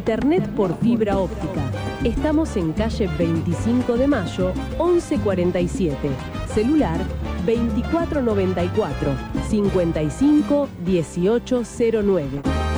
Internet por fibra óptica. Estamos en calle 25 de Mayo, 1147. Celular 2494 55 1809.